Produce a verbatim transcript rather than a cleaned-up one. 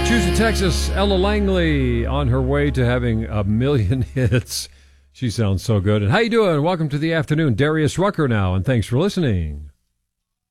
Massachusetts, Texas, Ella Langley on her way to having a million hits. She sounds so good. And how you doing? Welcome to the afternoon. Darius Rucker now, and thanks for listening.